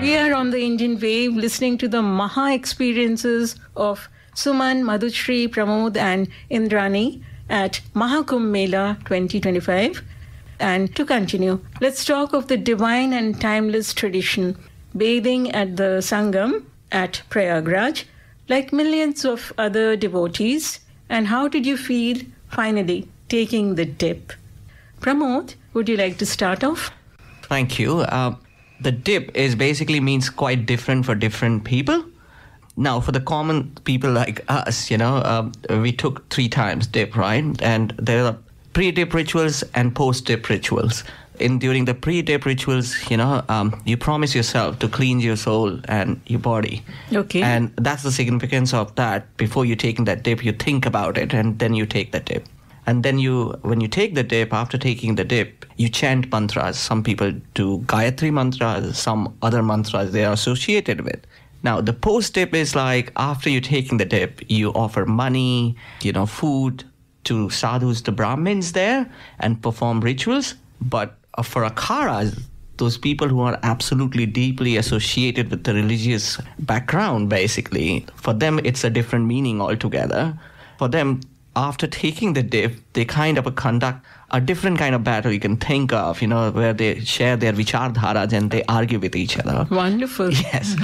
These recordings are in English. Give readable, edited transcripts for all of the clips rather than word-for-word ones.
We are on the Indian Wave listening to the Maha experiences of Suman, Madhushri, Pramod and Indrani at Mahakumbh Mela 2025. And to continue, let's talk of the divine and timeless tradition, bathing at the Sangam at Prayagraj, like millions of other devotees. And how did you feel finally taking the dip? Pramod, would you like to start off? Thank you. The dip is basically means quite different for different people. Now, for the common people like us, we took 3 times dip, right? And there are pre-dip rituals and post-dip rituals. During the pre-dip rituals, you promise yourself to clean your soul and your body. Okay. And that's the significance of that. Before you taking that dip, you think about it and then you take the dip. And then when you take the dip, after taking the dip, you chant mantras. Some people do Gayatri mantras, some other mantras they are associated with. Now, the post-dip is like after you're taking the dip, you offer money, food to sadhus, the Brahmins there, and perform rituals. But for akharas, those people who are absolutely deeply associated with the religious background, basically, for them, it's a different meaning altogether. For them, after taking the dip, they kind of conduct a different kind of battle you can think of, where they share their vichardharas and they argue with each other. Wonderful. Yes.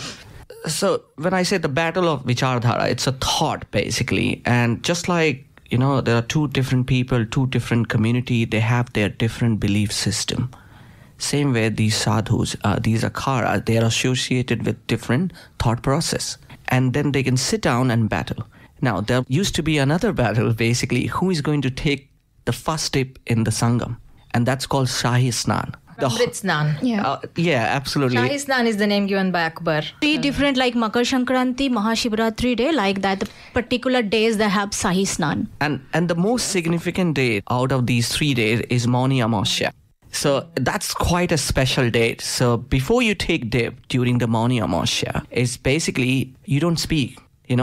So when I say the battle of vichardhara, it's a thought, basically. And just like, there are 2 different people, 2 different community, they have their different belief system. Same way these sadhus, these akharas, they are associated with different thought process. And then they can sit down and battle. Now, there used to be another battle, basically, who is going to take the first dip in the Sangam. And that's called Shahi Snan. Amrit Snan. Yeah, absolutely. Shahi Snan is the name given by Akbar. 3 different, like Makar Sankranti, Mahashivratri day, like that, the particular days they have Shahi Snan. And the most significant day out of these 3 days is Mauni Amosya. So that's quite a special date. So before you take dip during the Mauni Amosya, it's basically you don't speak.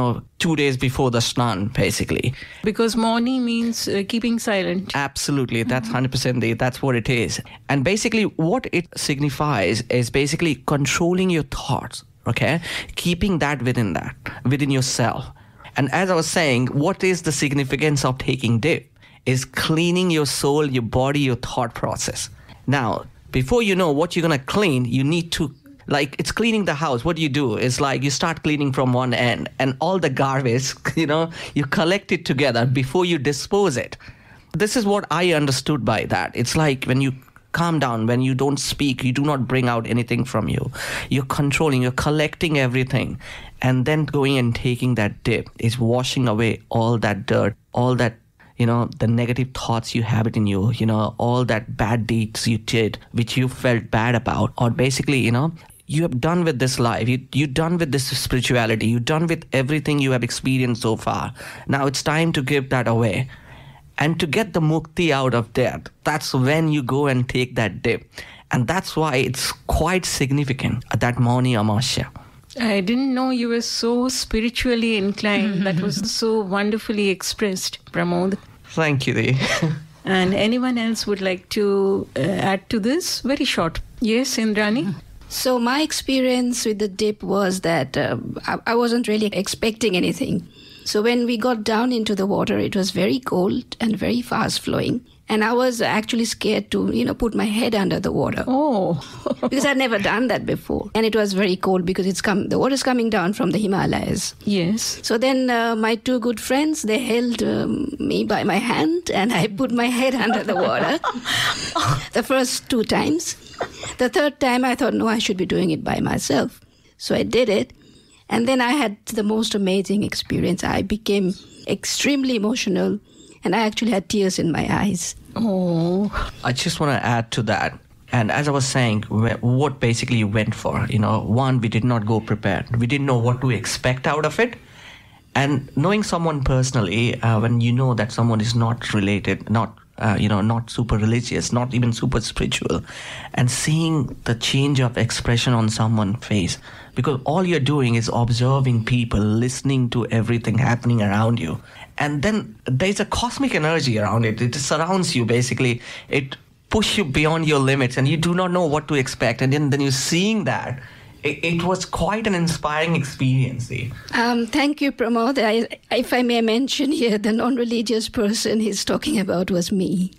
2 days before the Snan, basically. Because Mauni means keeping silent. Absolutely. That's 100%. That's what it is. And basically what it signifies is basically controlling your thoughts, okay? Keeping that within yourself. And as I was saying, what is the significance of taking dip is cleaning your soul, your body, your thought process. Now, before you know what you're going to clean, you need to it's cleaning the house. What do? It's like you start cleaning from one end and all the garbage, you collect it together before you dispose it. This is what I understood by that. It's like when you calm down, when you don't speak, you do not bring out anything from you. You're controlling, you're collecting everything. And then going and taking that dip is washing away all that dirt, all that the negative thoughts you have it in you, all that bad deeds you did, which you felt bad about, or basically, you have done with this life, you're done with this spirituality, you're done with everything you have experienced so far. Now it's time to give that away. And to get the mukti out of that, that's when you go and take that dip. And that's why it's quite significant, that Mauni Amosya. I didn't know you were so spiritually inclined. That was so wonderfully expressed, Pramod. Thank you, Dee. And anyone else would like to add to this? Very short. Yes, Indrani? So my experience with the dip was that I wasn't really expecting anything. So when we got down into the water, it was very cold and very fast flowing. And I was actually scared to, put my head under the water. Oh. Because I'd never done that before. And it was very cold because the water's coming down from the Himalayas. Yes. So then my 2 good friends, they held me by my hand and I put my head under the water. The first 2 times. The 3rd time I thought, no, I should be doing it by myself. So I did it. And then I had the most amazing experience. I became extremely emotional. And I actually had tears in my eyes. Oh. I just want to add to that. And as I was saying, what basically you went for, one, we did not go prepared. We didn't know what to expect out of it. And knowing someone personally, when you know that someone is not related, not super religious, not even super spiritual, and seeing the change of expression on someone's face, because all you're doing is observing people, listening to everything happening around you. And then there's a cosmic energy around it. It surrounds you, basically. It pushes you beyond your limits and you do not know what to expect. And then you're seeing that, it was quite an inspiring experience. Thank you, Pramod. If I may mention here, the non-religious person he's talking about was me.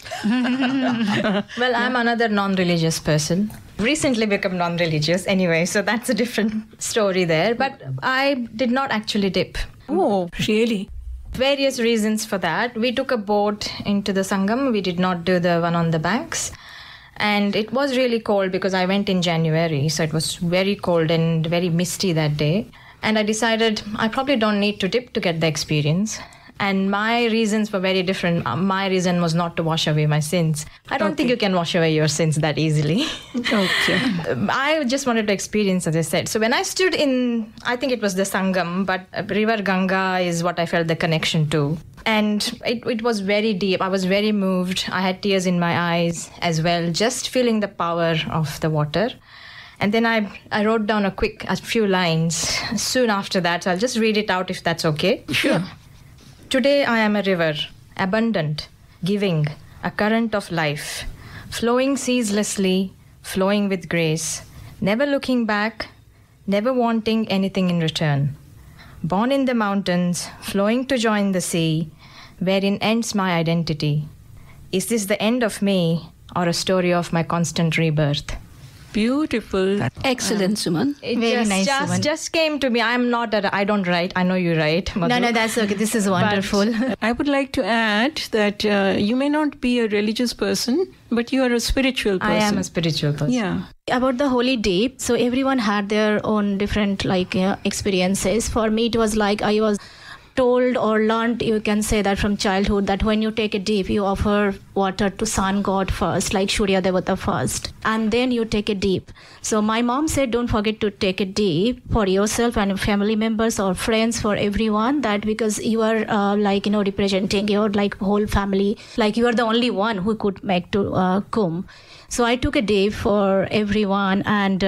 Well, I'm another non-religious person. Recently become non-religious anyway, so that's a different story there. But I did not actually dip. Oh, really? Various reasons for that. We took a boat into the Sangam. We did not do the one on the banks. And it was really cold because I went in January. So it was very cold and very misty that day. And I decided I probably don't need to dip to get the experience. And my reasons were very different. My reason was not to wash away my sins. I don't think you can wash away your sins that easily. Okay. I just wanted to experience, as I said. So when I stood in, I think it was the Sangam, but River Ganga is what I felt the connection to. And it was very deep. I was very moved. I had tears in my eyes as well, just feeling the power of the water. And then I wrote down a few lines soon after that. So I'll just read it out if that's okay. Sure. Today I am a river, abundant, giving, a current of life, flowing ceaselessly, flowing with grace, never looking back, never wanting anything in return. Born in the mountains, flowing to join the sea, wherein ends my identity. Is this the end of me or a story of my constant rebirth? Beautiful. Excellent, Suman. It Very nice, Suman. just came to me. I don't write. I know you write, Madhu. No, that's okay. This is wonderful. I would like to add that you may not be a religious person, but you are a spiritual person. I am a spiritual person. Yeah. About the holy dip, so everyone had their own different experiences. For me, it was like I was told or learned, you can say that from childhood, that when you take a dip, you offer water to sun god first, like Surya Devata first, and then you take a dip. So my mom said, don't forget to take a dip for yourself and family members or friends, for everyone, that because you are representing your whole family, you are the only one who could make to Kumbh. So I took a day for everyone, and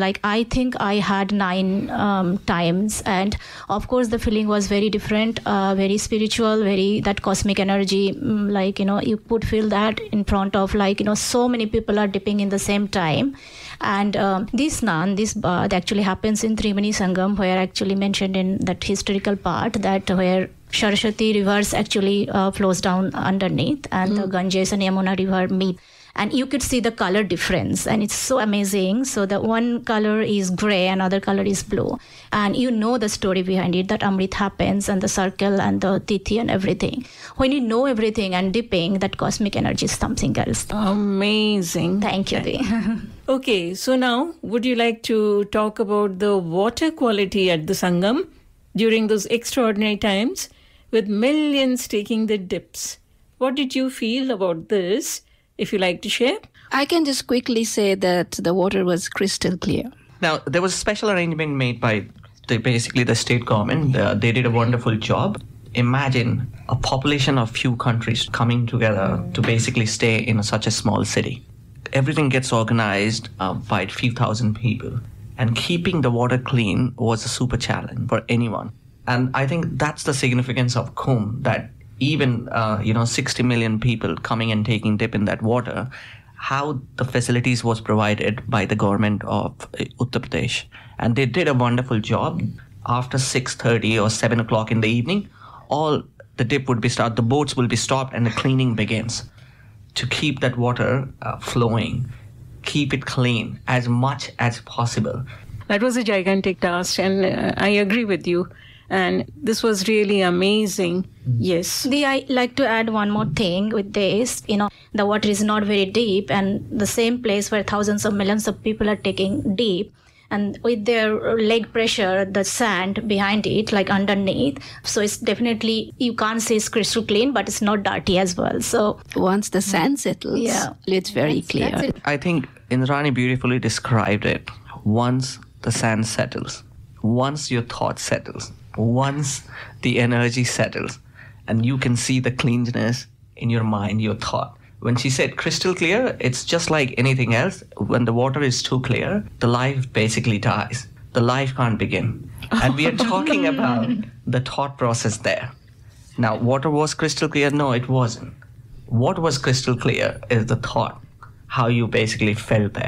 I think I had 9 times, and of course the feeling was very different, very spiritual, very that cosmic energy, you could feel that in front of so many people are dipping in the same time. And this bath actually happens in Trimani Sangam, where actually mentioned in that historical part, that where Saraswati rivers actually flows down underneath, and the Ganges and Yamuna river meet. And you could see the color difference, and it's so amazing. So the one color is gray, another color is blue. And you know the story behind it, that Amrit happens, and the circle, and the Tithi, and everything. When you know everything and dipping, that cosmic energy is something else. Amazing. Thank you, Dee. Okay, so now would you like to talk about the water quality at the Sangam during those extraordinary times with millions taking the dips? What did you feel about this? If you like to share. I can just quickly say that the water was crystal clear. Now, there was a special arrangement made by basically the state government. They did a wonderful job. Imagine a population of few countries coming together to basically stay in such a small city. Everything gets organized by a few thousand people. And keeping the water clean was a super challenge for anyone. And I think that's the significance of Kumbh, that even 60 million people coming and taking dip in that water, how the facilities was provided by the government of Uttar Pradesh. And they did a wonderful job. After 6:30 or 7 o'clock in the evening, all the dip would be stopped, the boats will be stopped, and the cleaning begins to keep that water flowing, keep it clean as much as possible. That was a gigantic task, and I agree with you. And this was really amazing. Yes. I like to add one more thing with this. The water is not very deep, and the same place where thousands of millions of people are taking deep, and with their leg pressure, the sand behind it, underneath. So it's definitely, you can't say it's crystal clean, but it's not dirty as well. So once the sand settles, it's very clear. That's it. I think Indrani beautifully described it. Once the sand settles, once your thought settles, once the energy settles, and you can see the cleanness in your mind, your thought. When she said crystal clear, it's just like anything else. When the water is too clear, the life basically dies. The life can't begin. And we are talking about the thought process there. Now, water was crystal clear? No, it wasn't. What was crystal clear is the thought, how you basically felt there.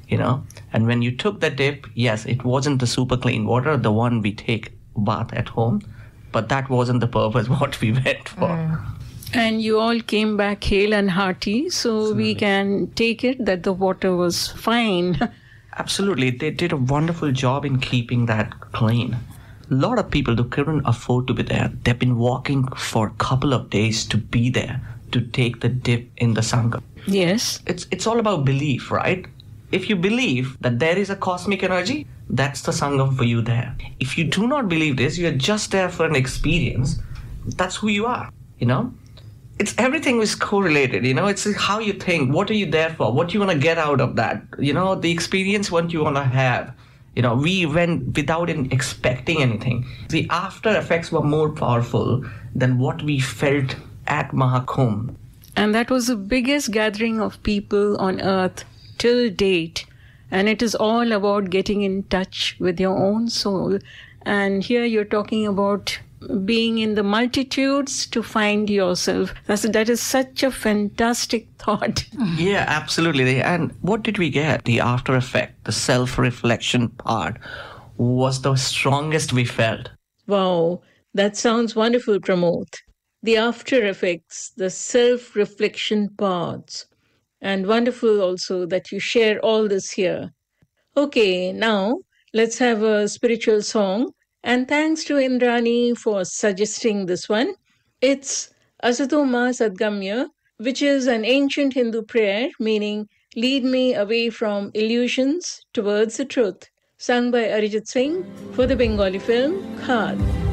you know. And when you took the dip, yes, it wasn't the super clean water, the one we take bath at home, but that wasn't the purpose what we went for. And you all came back hale and hearty, so we can take it that the water was fine. Absolutely. They did a wonderful job in keeping that clean. A lot of people who couldn't afford to be there, they've been walking for a couple of days to be there, to take the dip in the Sangam. Yes. It's all about belief, right? If you believe that there is a cosmic energy, that's the Sangam for you there. If you do not believe this, you're just there for an experience, that's who you are, you know? It's everything is correlated, you know, it's how you think, what are you there for, what you want to get out of that, you know, the experience what you want to have. You know, we went without expecting anything. The after effects were more powerful than what we felt at Mahakumbh. And that was the biggest gathering of people on earth till date. And it is all about getting in touch with your own soul. And here you're talking about being in the multitudes to find yourself. That is such a fantastic thought. Yeah, absolutely. And what did we get? The after effect, the self-reflection part was the strongest we felt. Wow, that sounds wonderful, Pramod. The after effects, the self-reflection parts. And wonderful also that you share all this here. Okay, now let's have a spiritual song. And thanks to Indrani for suggesting this one. It's Asato Ma Sadgamya, which is an ancient Hindu prayer meaning lead me away from illusions towards the truth, sung by Arijit Singh for the Bengali film Khad.